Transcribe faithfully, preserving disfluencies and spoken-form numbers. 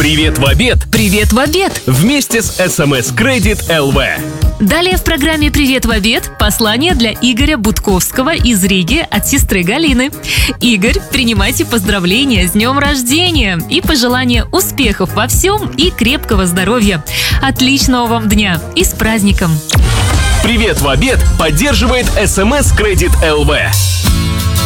Привет в обед! Привет в обед! Вместе с эс эм эс Credit эл ви. Далее в программе «Привет в обед» послание для Игоря Будковского из Риги от сестры Галины. Игорь, принимайте поздравления с днем рождения и пожелания успехов во всем и крепкого здоровья. Отличного вам дня и с праздником! Привет в обед поддерживает эс эм эс Credit эл ви.